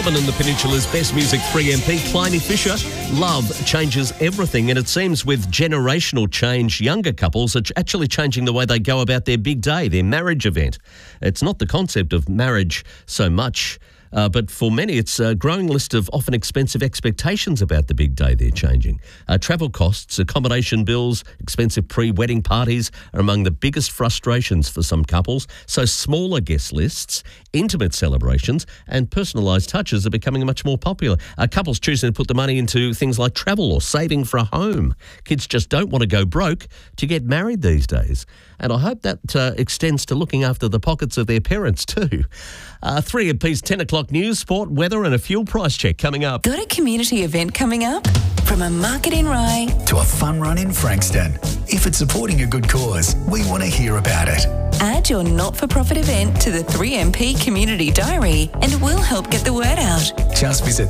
Melbourne and the Peninsula's best music 3MP, Kleiny Fisher. Love changes everything, and it seems with generational change, younger couples are actually changing the way they go about their big day, their marriage event. It's not the concept of marriage so much, but for many, it's a growing list of often expensive expectations about the big day they're changing. Travel costs, accommodation bills, expensive pre-wedding parties are among the biggest frustrations for some couples. So smaller guest lists, intimate celebrations and personalised touches are becoming much more popular. Couples choosing to put the money into things like travel or saving for a home. Kids just don't want to go broke to get married these days. And I hope that extends to looking after the pockets of their parents too. 3MP's 10 o'clock news, sport, weather and a fuel price check coming up. Got a community event coming up? From a market in Rye to a fun run in Frankston. If it's supporting a good cause, we want to hear about it. Add your not-for-profit event to the 3MP Community Diary and we'll help get the word out. Just visit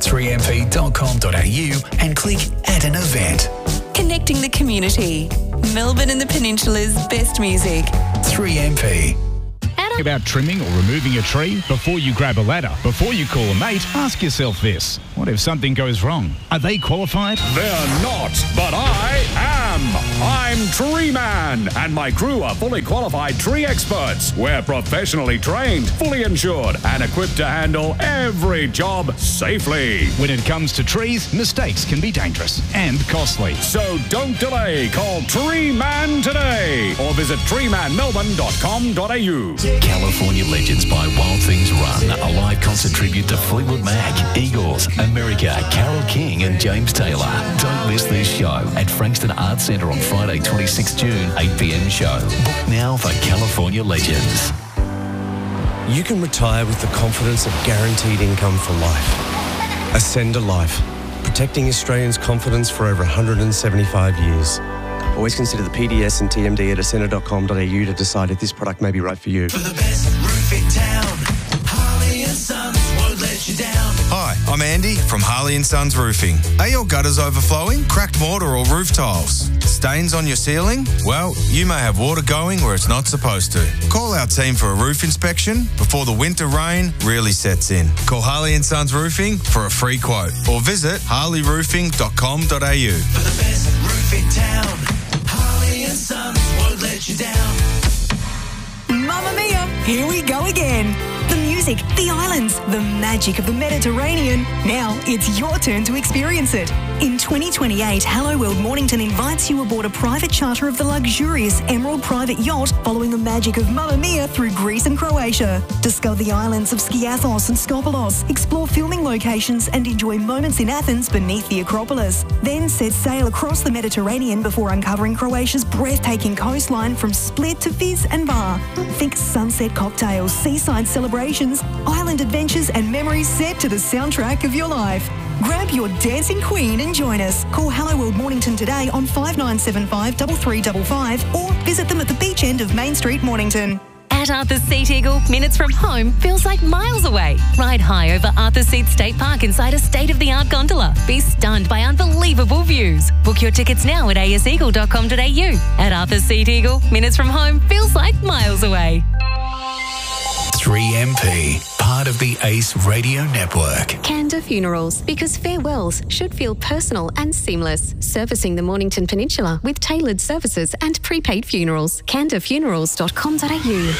3mp.com.au and click Add an Event. Connecting the community. Melbourne and the Peninsula's best music. 3MP. About trimming or removing a tree? Before you grab a ladder, before you call a mate, ask yourself this. What if something goes wrong? Are they qualified? They're not, but I am. I'm Tree Man, and my crew are fully qualified tree experts. We're professionally trained, fully insured, and equipped to handle every job safely. When it comes to trees, mistakes can be dangerous and costly. So don't delay. Call Tree Man today or visit treemanmelbourne.com.au. California Legends by Wild Things Run, a live concert tribute to Fleetwood Mac, Eagles, America, Carole King and James Taylor. Don't miss this show at Frankston Arts Centre on Friday, 26 June, 8pm show. Book now for California Legends. You can retire with the confidence of guaranteed income for life. Ascend a Life, protecting Australians' confidence for over 175 years. Always consider the PDS and TMD at ascender.com.au to decide if this product may be right for you. For the best roof in town, Harley & Sons won't let you down. Hi, I'm Andy from Harley & Sons Roofing. Are your gutters overflowing, cracked mortar or roof tiles? Stains on your ceiling? Well, you may have water going where it's not supposed to. Call our team for a roof inspection before the winter rain really sets in. Call Harley & Sons Roofing for a free quote or visit harleyroofing.com.au. For the best roof in town, Harley & Sons won't let you down. Mamma mia, here we go again. The music, the islands, the magic of the Mediterranean. Now it's your turn to experience it. In 2028, Hello World Mornington invites you aboard a private charter of the luxurious Emerald private yacht following the magic of Mamma Mia through Greece and Croatia. Discover the islands of Skiathos and Skopelos, explore filming locations and enjoy moments in Athens beneath the Acropolis. Then set sail across the Mediterranean before uncovering Croatia's breathtaking coastline from Split to Fez and Bar. Think sunset cocktails, seaside celebrations, island adventures and memories set to the soundtrack of your life. Grab your dancing queen and join us. Call Hello World Mornington today on 5975 3355 or visit them at the beach end of Main Street, Mornington. At Arthur's Seat Eagle, minutes from home feels like miles away. Ride high over Arthur's Seat State Park inside a state-of-the-art gondola. Be stunned by unbelievable views. Book your tickets now at aseagle.com.au. At Arthur's Seat Eagle, minutes from home feels like miles away. 3MP, part of the ACE Radio Network. Canda Funerals, because farewells should feel personal and seamless. Servicing the Mornington Peninsula with tailored services and prepaid funerals. candafunerals.com.au.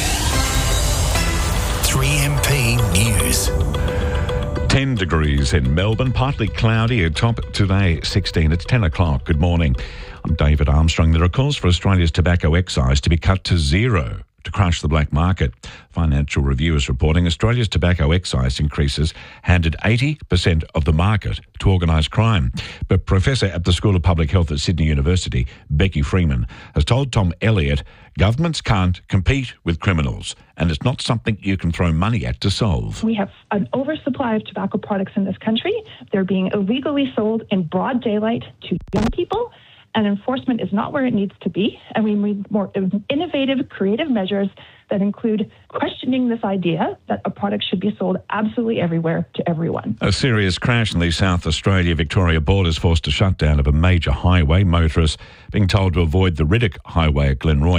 3MP News. 10 degrees in Melbourne, partly cloudy, a top today 16. It's 10 o'clock. Good morning. I'm David Armstrong. There are calls for Australia's tobacco excise to be cut to zero to crush the black market. Financial Review is reporting Australia's tobacco excise increases handed 80% of the market to organised crime. But Professor at the School of Public Health at Sydney University, Becky Freeman, has told Tom Elliott governments can't compete with criminals and it's not something you can throw money at to solve. We have an oversupply of tobacco products in this country. They're being illegally sold in broad daylight to young people, and enforcement is not where it needs to be. And we need more innovative, creative measures that include questioning this idea that a product should be sold absolutely everywhere to everyone. A serious crash in the South Australia-Victoria border has forced a shutdown of a major highway. Motorists being told to avoid the Riddoch Highway at Glenroy,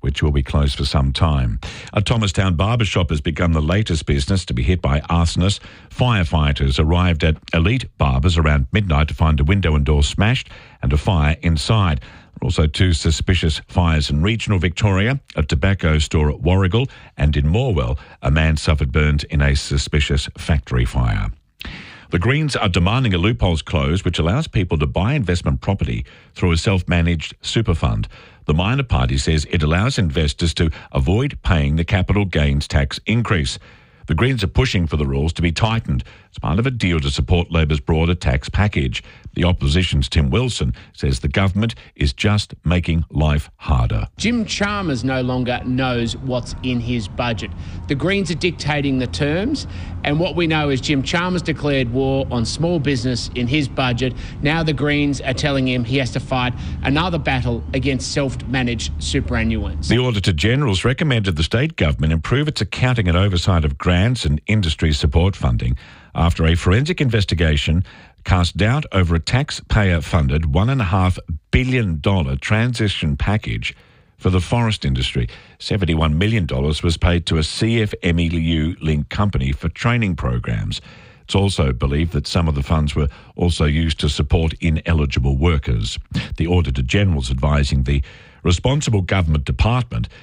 which will be closed for some time. A Thomastown barber shop has become the latest business to be hit by arsonists. Firefighters arrived at Elite Barbers around midnight to find a window and door smashed and a fire inside. Also, 2 suspicious fires in regional Victoria, a tobacco store at Warrigal, and in Morwell, a man suffered burns in a suspicious factory fire. The Greens are demanding a loophole's close which allows people to buy investment property through a self-managed super fund. The minor party says it allows investors to avoid paying the capital gains tax increase. The Greens are pushing for the rules to be tightened as part of a deal to support Labor's broader tax package. The opposition's Tim Wilson says the government is just making life harder. Jim Chalmers no longer knows what's in his budget. The Greens are dictating the terms, and what we know is Jim Chalmers declared war on small business in his budget. Now the Greens are telling him he has to fight another battle against self-managed superannuants. The Auditor-General's recommended the state government improve its accounting and oversight of grants and industry support funding after a forensic investigation cast doubt over a taxpayer-funded $1.5 billion transition package for the forest industry. $71 million was paid to a CFMEU-linked company for training programs. It's also believed that some of the funds were also used to support ineligible workers. The Auditor-General's advising the responsible government department